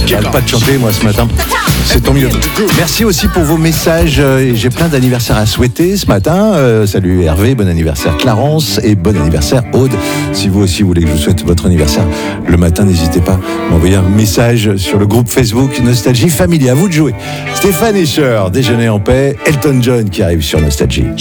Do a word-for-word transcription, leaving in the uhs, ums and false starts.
J'arrête pas de chanter moi ce matin. C'est tant mieux. Merci aussi pour vos messages. J'ai plein d'anniversaires à souhaiter ce matin. Euh, salut Hervé, bon anniversaire Clarence et bon anniversaire Aude. Si vous aussi voulez que je vous souhaite votre anniversaire le matin, n'hésitez pas à m'envoyer un message sur le groupe Facebook Nostalgie Family. À vous de jouer. Stéphane Escher, Déjeuner en paix. Elton John qui arrive sur Nostalgie.